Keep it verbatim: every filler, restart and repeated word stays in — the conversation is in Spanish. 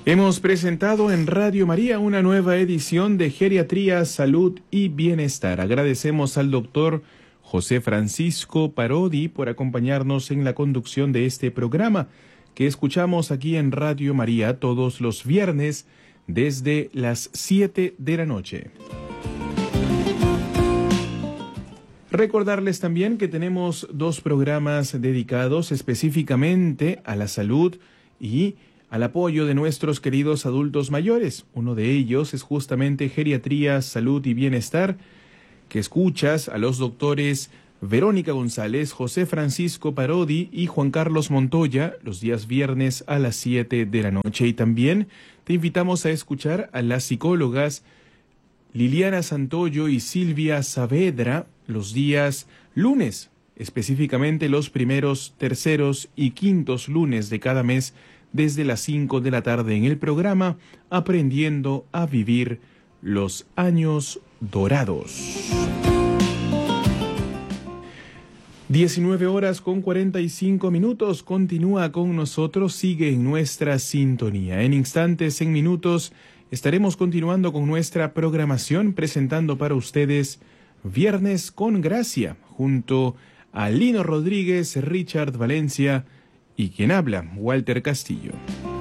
Hemos presentado en Radio María una nueva edición de Geriatría, Salud y Bienestar. Agradecemos al doctor José Francisco Parodi por acompañarnos en la conducción de este programa que escuchamos aquí en Radio María todos los viernes desde las siete de la noche. Recordarles también que tenemos dos programas dedicados específicamente a la salud y al apoyo de nuestros queridos adultos mayores. Uno de ellos es justamente Geriatría, Salud y Bienestar, que escuchas a los doctores Verónica González, José Francisco Parodi y Juan Carlos Montoya los días viernes a las siete de la noche. Y también te invitamos a escuchar a las psicólogas Liliana Santoyo y Silvia Saavedra los días lunes, específicamente los primeros, terceros y quintos lunes de cada mes, desde las cinco de la tarde en el programa Aprendiendo a Vivir los Años Dorados. diecinueve horas con cuarenta y cinco minutos, continúa con nosotros, sigue en nuestra sintonía. En instantes, en minutos, estaremos continuando con nuestra programación, presentando para ustedes Viernes con Gracia, junto a Lino Rodríguez, Richard Valencia y quien habla, Walter Castillo.